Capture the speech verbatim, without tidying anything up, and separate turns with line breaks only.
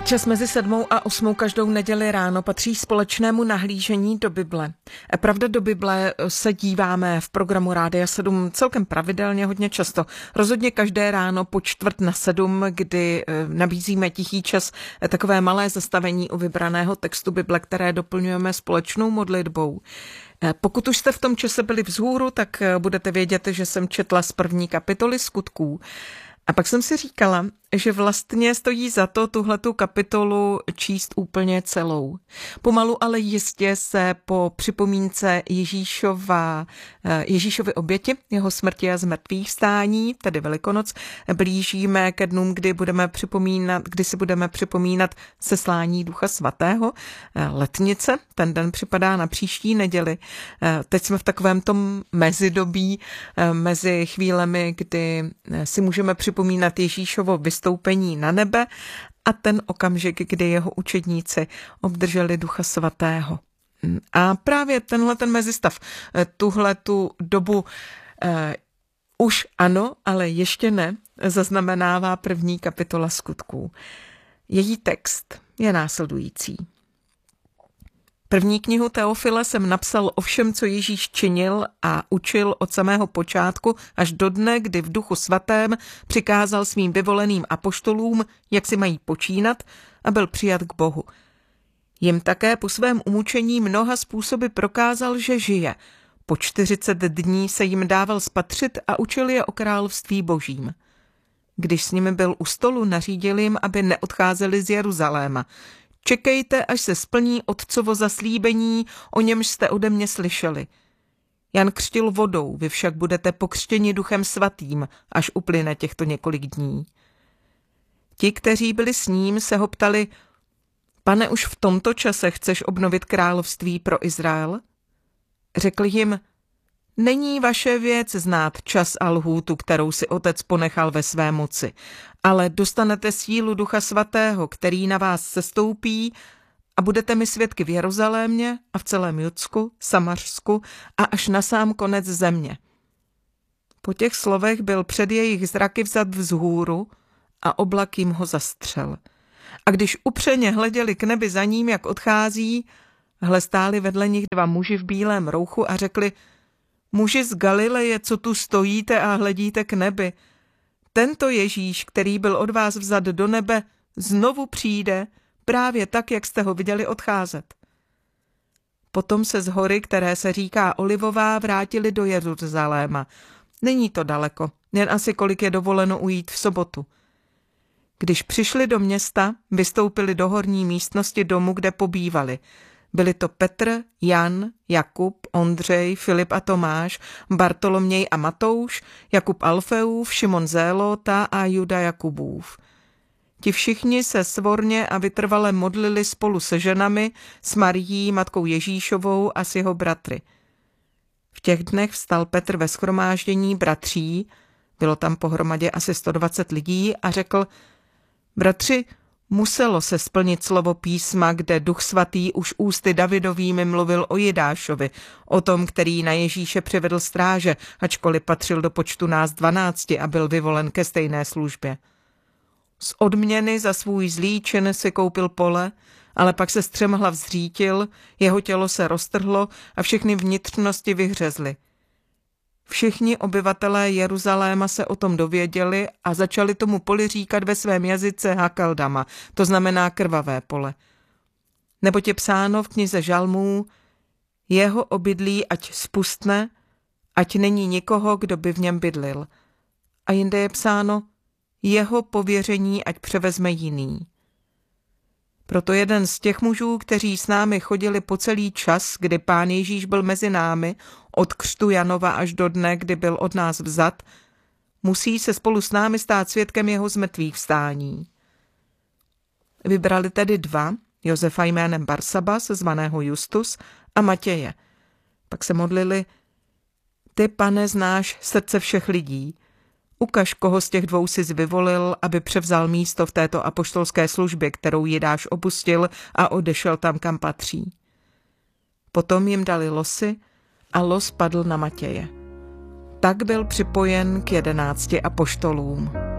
Čas mezi sedmou a osmou každou neděli ráno patří společnému nahlížení do Bible. Pravda, do Bible se díváme v programu Rádia sedm celkem pravidelně, hodně často. Rozhodně každé ráno po čtvrt na sedm, kdy nabízíme tichý čas, takové malé zastavení u vybraného textu Bible, které doplňujeme společnou modlitbou. Pokud už jste v tom čase byli vzhůru, tak budete vědět, že jsem četla z první kapitoly Skutků. A pak jsem si říkala, že vlastně stojí za to tuhletu kapitolu číst úplně celou. Pomalu, ale jistě se po připomínce Ježíšova, Ježíšovy oběti, jeho smrti a zmrtvých vstání, tedy Velikonoc, blížíme ke dnům, kdy budeme připomínat, kdy si budeme připomínat seslání Ducha Svatého. Letnice, ten den připadá na příští neděli. Teď jsme v takovém tom mezidobí, mezi chvílemi, kdy si můžeme připomínat Ježíšovo vystoupení na nebe a ten okamžik, kdy jeho učedníci obdrželi Ducha Svatého. A právě tenhle ten mezistav, tuhle tu dobu eh, už ano, ale ještě ne, zaznamenává první kapitola Skutků. Její text je následující. První knihu Teofila jsem napsal o všem, co Ježíš činil a učil od samého počátku až do dne, kdy v Duchu Svatém přikázal svým vyvoleným apoštolům, jak si mají počínat, a byl přijat k Bohu. Jim také po svém umučení mnoha způsoby prokázal, že žije. Po čtyřicet dní se jim dával spatřit a učil je o království Božím. Když s nimi byl u stolu, nařídil jim, aby neodcházeli z Jeruzaléma. Čekejte, až se splní otcovo zaslíbení, o němž jste ode mě slyšeli. Jan křtil vodou, vy však budete pokřtěni Duchem Svatým, až uplyne těchto několik dní. Ti, kteří byli s ním, se ho ptali, Pane, už v tomto čase chceš obnovit království pro Izrael? Řekl jim, není vaše věc znát čas a lhůtu, kterou si otec ponechal ve své moci, ale dostanete sílu Ducha Svatého, který na vás sestoupí a budete mi svědky v Jeruzalémě a v celém Judsku, Samařsku a až na sám konec země. Po těch slovech byl před jejich zraky vzat vzhůru a oblak jim ho zastřel. A když upřeně hleděli k nebi za ním, jak odchází, hle stáli vedle nich dva muži v bílém rouchu a řekli, muži z Galileje, co tu stojíte a hledíte k nebi, tento Ježíš, který byl od vás vzat do nebe, znovu přijde, právě tak, jak jste ho viděli odcházet. Potom se z hory, které se říká Olivová, vrátili do Jeruzaléma. Není to daleko, jen asi kolik je dovoleno ujít v sobotu. Když přišli do města, vystoupili do horní místnosti domu, kde pobývali. Byli to Petr, Jan, Jakub, Ondřej, Filip a Tomáš, Bartoloměj a Matouš, Jakub Alfeův, Šimon Zélota a Juda Jakubův. Ti všichni se svorně a vytrvale modlili spolu se ženami, s Marií, matkou Ježíšovou a s jeho bratry. V těch dnech vstal Petr ve shromáždění bratří, bylo tam pohromadě asi sto dvacet lidí, a řekl, bratři, muselo se splnit slovo písma, kde Duch Svatý už ústy Davidovými mluvil o Jidášovi, o tom, který na Ježíše přivedl stráže, ačkoliv patřil do počtu nás dvanácti a byl vyvolen ke stejné službě. Z odměny za svůj zlý čin si koupil pole, ale pak se střemhlav zřítil, jeho tělo se roztrhlo a všechny vnitřnosti vyhřezly. Všichni obyvatelé Jeruzaléma se o tom dověděli a začali tomu poli říkat ve svém jazyce Hakeldama, to znamená krvavé pole. Neboť je psáno v knize Žalmů, jeho obydlí ať spustne, ať není nikoho, kdo by v něm bydlil. A jinde je psáno, jeho pověření ať převezme jiný. Proto jeden z těch mužů, kteří s námi chodili po celý čas, kdy Pán Ježíš byl mezi námi, od křtu Janova až do dne, kdy byl od nás vzat, musí se spolu s námi stát svědkem jeho zmrtvých vstání. Vybrali tedy dva, Josefa jménem Barsabas, zvaného Justus, a Matěje. Pak se modlili, ty, Pane, znáš srdce všech lidí, ukaž, koho z těch dvou jsi vyvolil, aby převzal místo v této apoštolské službě, kterou Jidáš opustil a odešel tam, kam patří. Potom jim dali losy a los padl na Matěje. Tak byl připojen k jedenácti apoštolům.